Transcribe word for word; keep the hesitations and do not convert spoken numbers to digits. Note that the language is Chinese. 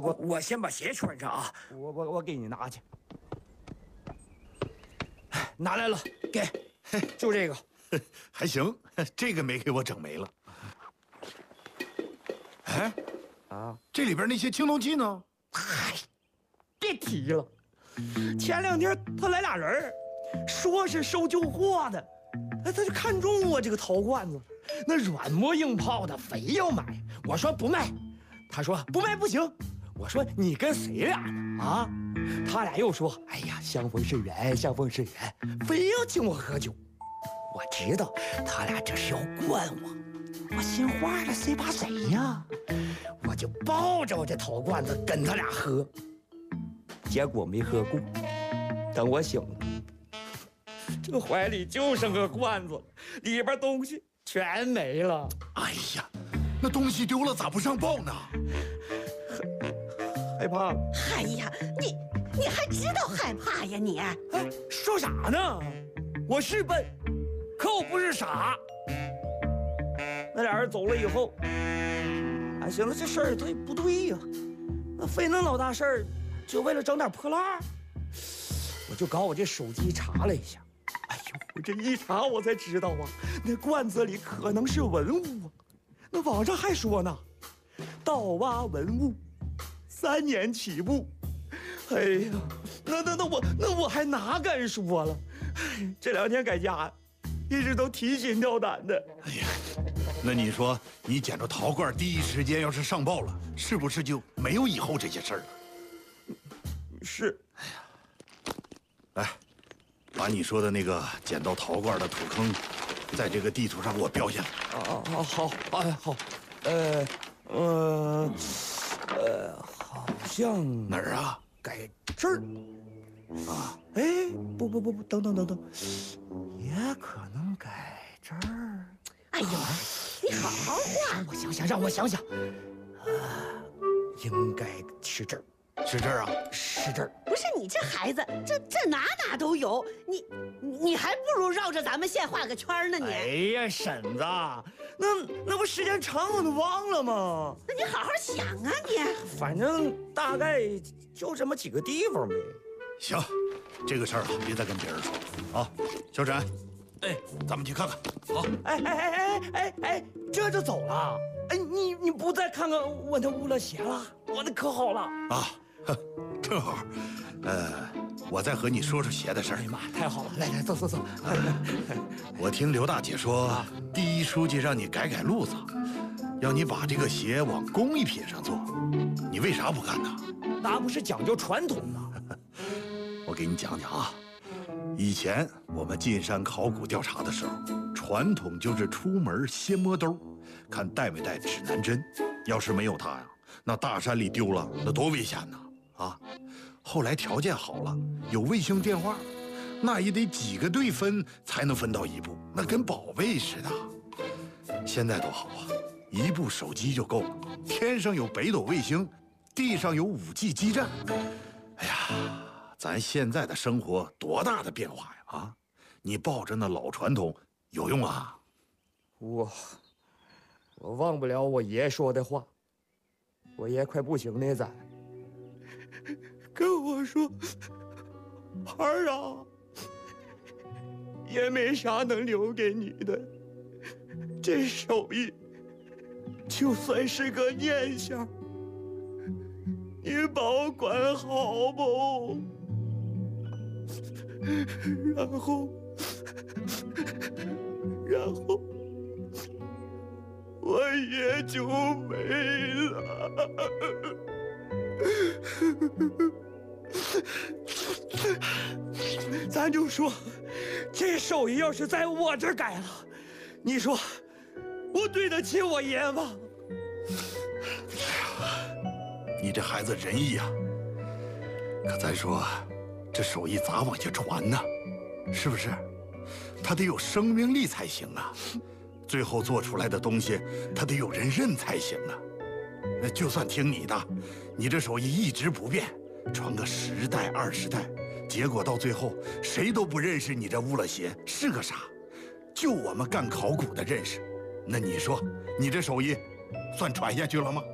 我我先把鞋穿上啊！我我我给你拿去，拿来了，给，就这个， 还行，这个没给我整没了。哎，啊，这里边那些青铜器呢？ 嗨，别提了，前两天他来俩人，说是收旧货的，哎，他就看中我这个陶罐子，那软磨硬泡的，非要买。我说不卖，他说不卖不行。我说你跟谁俩呢？啊？他俩又说，哎呀，相逢是缘，相逢是缘，非要请我喝酒。我知道他俩这是要惯我，我心话了，谁怕谁呀？我就抱着我这陶罐子跟他俩喝，结果没喝过。等我醒了，这怀里就剩个罐子，里边东西全没了。 哎呀，那东西丢了咋不上报呢？ 害怕。 哎呀，你你还知道害怕呀你？哎， 说啥呢？我是笨，可我不是傻。那俩人走了以后，俺寻思这事儿它也不对呀，那非弄老大事儿，就为了整点破烂。我就搞我这手机查了一下，哎呦，我这一查我才知道啊，那罐子里可能是文物啊。那网上还说呢，盗挖文物，三年起步。哎呀，那那那我那我还哪敢说了？这两天在家，一直都提心吊胆的。 哎呀，那你说你捡着陶罐，第一时间要是上报了，是不是就没有以后这些事儿了？ 是。 哎呀，来，把你说的那个捡到陶罐的土坑，在这个地图上给我标下来。 啊啊好，哎好，呃呃呃，好像哪儿啊？ 在这儿。啊，哎，不不不不，等等等等，也可能在这儿。 哎呀，你好好画。 让我想想，让我想想，啊，应该是这儿。 是这儿啊？ 是这儿。 不是你这孩子，这这哪哪都有，你你还不如绕着咱们县画个圈呢你。 哎呀，婶子，那那不时间长我都忘了吗？ 那你好好想啊你。 反正大概就这么几个地方呗。 行，这个事儿啊，别再跟别人说啊。小沈，哎，咱们去看看。好。 哎哎哎哎哎哎，这就走了？哎，你你不再看看我那乌了鞋了？我那可好了啊。正好，呃，我再和你说说鞋的事儿。 哎呀妈，太好了！来来，走走走。 我听刘大姐说，啊、第一书记让你改改路子，要你把这个鞋往工艺品上做，你为啥不干呢？ 那不是讲究传统吗？ 我给你讲讲啊，以前我们进山考古调查的时候，传统就是出门先摸兜，看带没带指南针。要是没有它呀，那大山里丢了，那多危险呐！啊，后来条件好了，有卫星电话，那也得几个队分才能分到一部，那跟宝贝似的。现在多好啊，一部手机就够了，天上有北斗卫星，地上有五 G 基站。哎呀，咱现在的生活多大的变化呀！啊，你抱着那老传统有用啊？ 我我忘不了我爷说的话，我爷快不行那咱。跟我说，孩儿啊，也没啥能留给你的，这手艺就算是个念想，你保管好不？然后，然后我也就没了。咱就说，这手艺要是在我这儿改了，你说我对得起我爷吗？ 你这孩子仁义啊！可咱说，这手艺咋往下传呢？是不是？它得有生命力才行啊！最后做出来的东西，它得有人认才行啊！那就算听你的，你这手艺一直不变，传个十代二十代，结果到最后谁都不认识你这乌了鞋是个啥，就我们干考古的认识。那你说，你这手艺算传下去了吗？